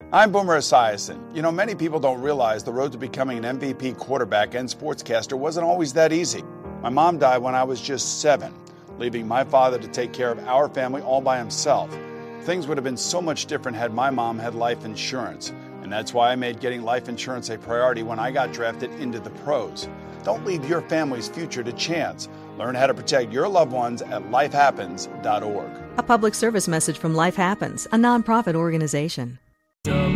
I'm Boomer Esiason. You know, many people don't realize the road to becoming an MVP quarterback and sportscaster wasn't always that easy. My mom died when I was just 7, leaving my father to take care of our family all by himself. Things would have been so much different had my mom had life insurance. And that's why I made getting life insurance a priority when I got drafted into the pros. Don't leave your family's future to chance. Learn how to protect your loved ones at lifehappens.org. A public service message from Life Happens, a nonprofit organization.